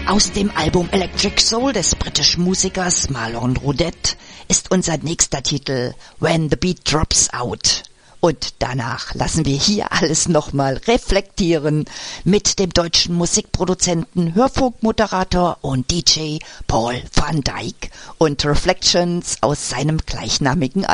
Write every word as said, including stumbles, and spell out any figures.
Aus dem Album Electric Soul des britischen Musikers Marlon Roudette ist unser nächster Titel When the Beat Drops Out. Und danach lassen wir hier alles nochmal reflektieren mit dem deutschen Musikproduzenten, Hörfunkmoderator und D J Paul van Dyk und Reflections aus seinem gleichnamigen